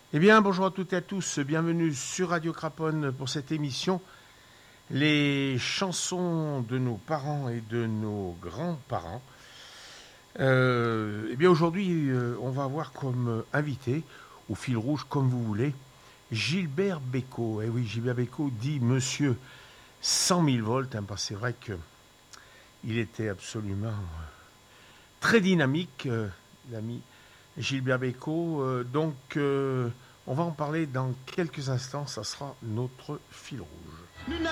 Eh bien, bonjour à toutes et à tous, bienvenue sur Radio Craponne pour cette émission. Les chansons de nos parents et de nos grands-parents. Eh bien, aujourd'hui, on va avoir comme invité, au fil rouge, comme vous voulez, Gilbert Bécaud. Eh oui, Gilbert Bécaud dit Monsieur 100 000 volts, hein, parce que c'est vrai qu'il était absolument très dynamique, l'ami Gilbert Bécaud. On va en parler dans quelques instants. Ça sera notre fil rouge.